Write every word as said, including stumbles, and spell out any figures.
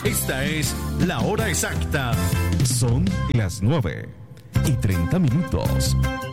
Esta es la hora exacta. Son las nueve y treinta minutos.